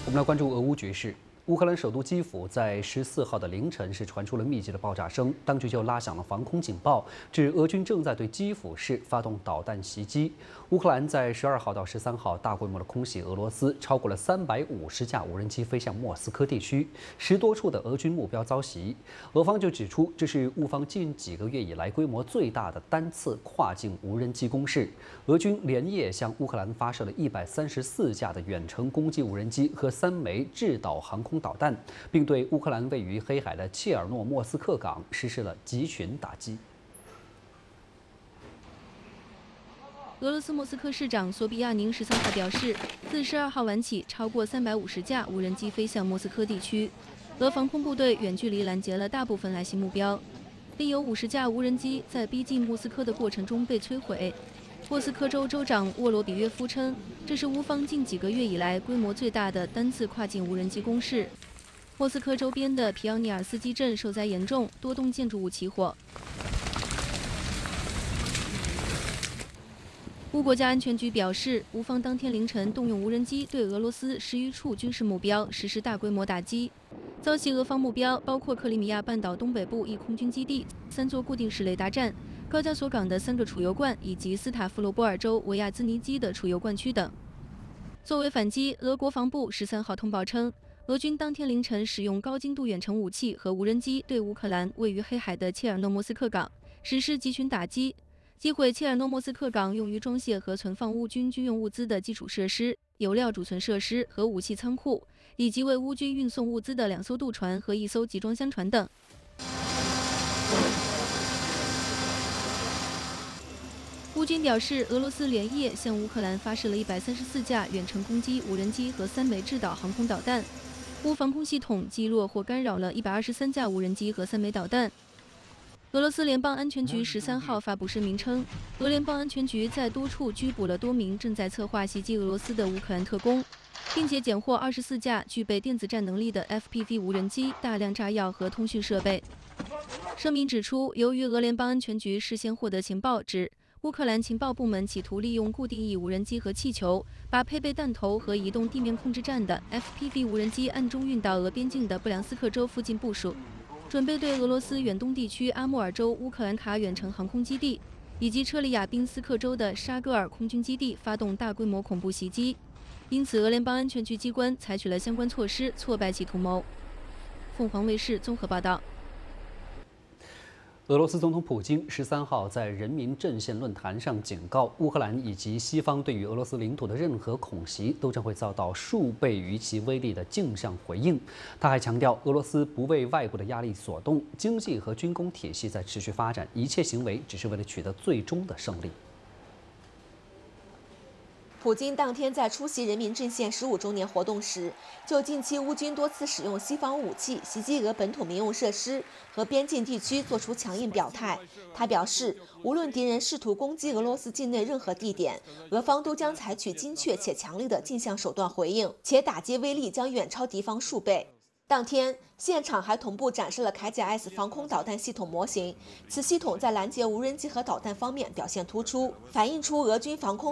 我们来关注俄乌局势。乌克兰首都基辅在14号的凌晨是传出了密集的爆炸声，当局就拉响了防空警报，指俄军正在对基辅市发动导弹袭击。乌克兰在12号到13号大规模的空袭俄罗斯，超过了350架无人机飞向莫斯科地区，10多处的俄军目标遭袭。俄方就指出，这是乌方近几个月以来规模最大的单次跨境无人机攻势。俄军连夜向乌克兰发射了134架的远程攻击无人机和3枚制导航空导弹，并对乌克兰位于黑海的切尔诺莫斯克港实施了集群打击。 俄罗斯莫斯科市长索比亚宁13号表示，自12号晚起，超过350架无人机飞向莫斯科地区，俄防空部队远距离拦截了大部分来袭目标，另有50架无人机在逼近莫斯科的过程中被摧毁。莫斯科州州长沃罗比约夫称，这是乌方近几个月以来规模最大的单次跨境无人机攻势。莫斯科周边的皮奥尼尔斯基镇受灾严重，多栋建筑物起火。乌国家安全局表示，乌方当天凌晨动用无人机对俄罗斯10余处军事目标实施大规模打击，遭袭俄方目标包括克里米亚半岛东北部一空军基地、3座固定式雷达站、高加索港的3个储油罐以及斯塔夫罗波尔州维亚兹尼基的储油罐区等。作为反击，俄国防部13号通报称，俄军当天凌晨使用高精度远程武器和无人机对乌克兰位于黑海的切尔诺莫斯克港实施集群打击，击毁切尔诺莫斯克港用于装卸和存放乌军军用物资的基础设施、油料储存设施和武器仓库，以及为乌军运送物资的2艘渡船和1艘集装箱船等。乌军表示，俄罗斯连夜向乌克兰发射了134架远程攻击无人机和3枚制导航空导弹，乌防空系统击落或干扰了123架无人机和3枚导弹。俄罗斯联邦安全局13号发布声明称，俄联邦安全局在多处拘捕了多名正在策划袭击俄罗斯的乌克兰特工，并且检获24架具备电子战能力的 FPV 无人机、大量炸药和通讯设备。声明指出，由于俄联邦安全局事先获得情报，指乌克兰情报部门企图利用固定翼无人机和气球，把配备弹头和移动地面控制站的 FPV 无人机暗中运到俄边境的布良斯克州附近部署，准备对俄罗斯远东地区阿穆尔州乌克兰卡远程航空基地以及车里亚宾斯克州的沙戈尔空军基地发动大规模恐怖袭击。因此，俄联邦安全局机关采取了相关措施，挫败其图谋。凤凰卫视综合报道。 俄罗斯总统普京13号在人民阵线论坛上警告，乌克兰以及西方对于俄罗斯领土的任何恐袭都将会遭到数倍于其威力的镜像回应。他还强调，俄罗斯不为外部的压力所动，经济和军工体系在持续发展，一切行为只是为了取得最终的胜利。 普京当天在出席人民阵线15周年活动时，就近期乌军多次使用西方武器袭击俄本土民用设施和边境地区作出强硬表态。他表示，无论敌人试图攻击俄罗斯境内任何地点，俄方都将采取精确且强力的镜像手段回应，且打击威力将远超敌方数倍。当天，现场还同步展示了铠甲 S 防空导弹系统模型，此系统在拦截无人机和导弹方面表现突出，反映出俄军防空